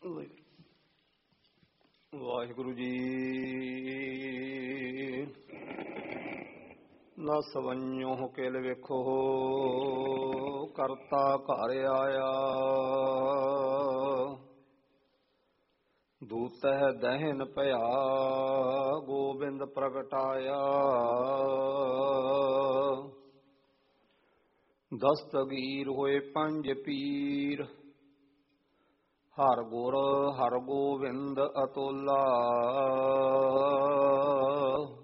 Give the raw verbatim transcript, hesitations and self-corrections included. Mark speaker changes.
Speaker 1: ਵਾਹਿਗੁਰੂ ਜੀ। ਨਾ ਸਵੰਨਿਓ ਕਿਲ ਵੇਖੋ ਕਰਤਾ ਘਰ ਆਇਆ। ਦੂਤਹਿ ਦਹਿਨ ਭਇਆ ਗੋਬਿੰਦ ਪ੍ਰਗਟਾਇਆ। ਦਸਤਗੀਰ ਹੋਏ ਪੰਜ ਪੀਰ ਹਰ ਗੁਰ ਹਰ ਗੋਬਿੰਦ ਅਤੁਲਾ।